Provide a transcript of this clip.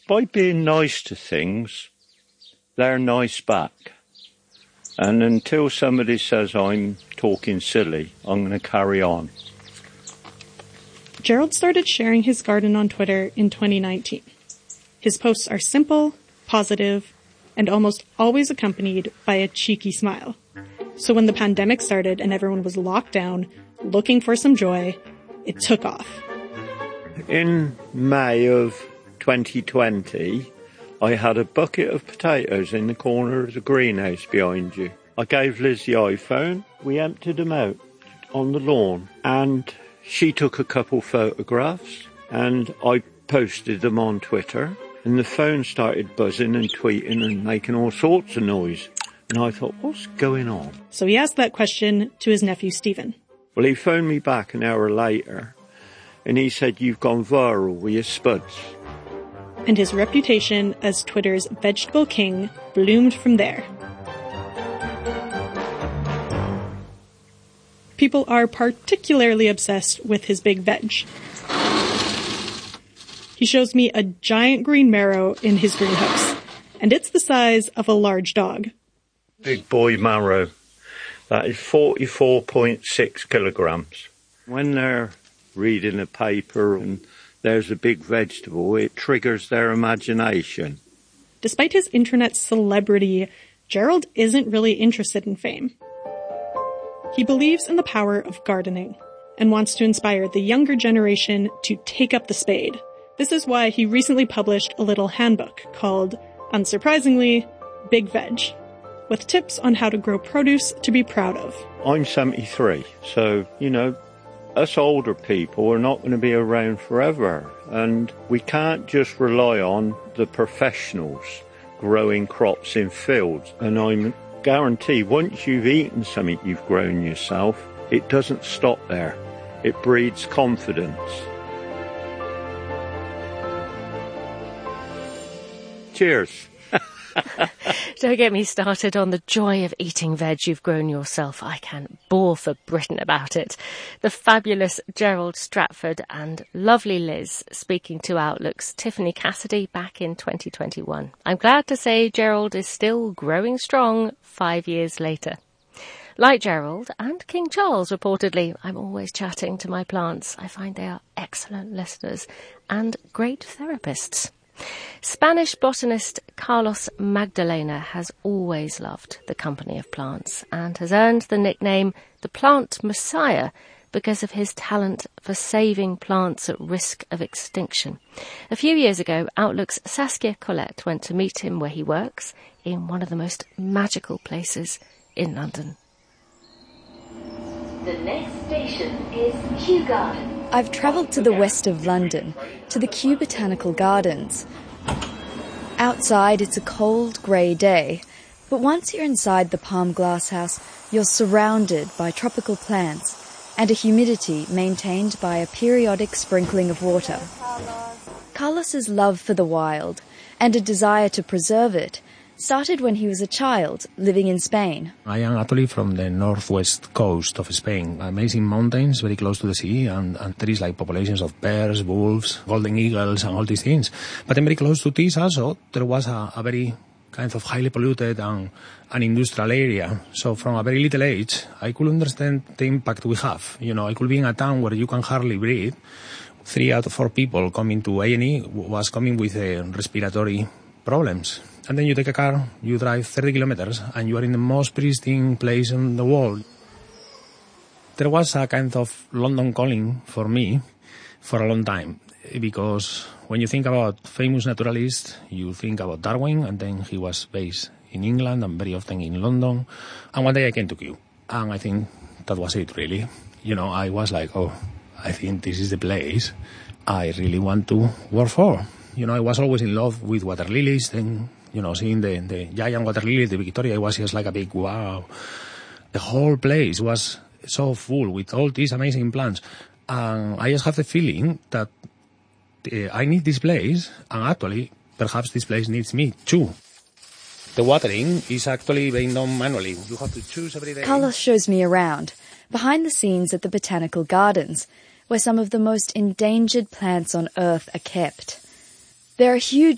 by being nice to things, they're nice back. And until somebody says I'm talking silly, I'm going to carry on. Gerald started sharing his garden on Twitter in 2019. His posts are simple, positive, and almost always accompanied by a cheeky smile. So when the pandemic started and everyone was locked down, looking for some joy, it took off. In May of 2020, I had a bucket of potatoes in the corner of the greenhouse behind you. I gave Liz the iPhone. We emptied them out on the lawn, and she took a couple photographs, and I posted them on Twitter, and the phone started buzzing and tweeting and making all sorts of noise. And I thought, what's going on? So he asked that question to his nephew, Stephen. Well, he phoned me back an hour later, and he said, you've gone viral with your spuds. And his reputation as Twitter's vegetable king bloomed from there. People are particularly obsessed with his big veg. He shows me a giant green marrow in his greenhouse, and it's the size of a large dog. Big boy marrow. That is 44.6 kilograms. When they're reading a paper and there's a big vegetable, it triggers their imagination. Despite his internet celebrity, Gerald isn't really interested in fame. He believes in the power of gardening and wants to inspire the younger generation to take up the spade. This is why he recently published a little handbook called, unsurprisingly, Big Veg, with tips on how to grow produce to be proud of. I'm 73, so, us older people are not going to be around forever, and we can't just rely on the professionals growing crops in fields. And I'm guaranteed once you've eaten something you've grown yourself, it doesn't stop there. It breeds confidence. Cheers. Don't get me started on the joy of eating veg you've grown yourself. I can bore for Britain about it. The fabulous Gerald Stratford and lovely Liz speaking to Outlook's Tiffany Cassidy back in 2021. I'm glad to say Gerald is still growing strong 5 years later. Like Gerald and King Charles, reportedly, I'm always chatting to my plants. I find they are excellent listeners and great therapists. Spanish botanist Carlos Magdalena has always loved the company of plants and has earned the nickname the Plant Messiah because of his talent for saving plants at risk of extinction. A few years ago, Outlook's Saskia Collette went to meet him where he works in one of the most magical places in London. The next station is Kew Gardens. I've travelled to the west of London, to the Kew Botanical Gardens. Outside, it's a cold, grey day, but once you're inside the Palm Glasshouse, you're surrounded by tropical plants and a humidity maintained by a periodic sprinkling of water. Carlos's love for the wild and a desire to preserve it started when he was a child living in Spain. I am actually from the northwest coast of Spain. Amazing mountains, very close to the sea, and there is like populations of bears, wolves, golden eagles, and all these things. But then very close to this also, there was a very kind of highly polluted and an industrial area. So from a very little age, I could understand the impact we have. I could be in a town where you can hardly breathe. 3 out of 4 people coming to A&E was coming with respiratory problems. And then you take a car, you drive 30 kilometers, and you are in the most pristine place in the world. There was a kind of London calling for me for a long time, because when you think about famous naturalists, you think about Darwin, and then he was based in England and very often in London. And one day I came to Kew, and I think that was it, really. I was like, I think this is the place I really want to work for. I was always in love with water lilies, and seeing the giant water lilies, the Victoria, it was just like a big wow. The whole place was so full with all these amazing plants. And I just have the feeling that I need this place, and actually, perhaps this place needs me too. The watering is actually being done manually. You have to choose every day. Carlos shows me around, behind the scenes at the Botanical Gardens, where some of the most endangered plants on Earth are kept. There are huge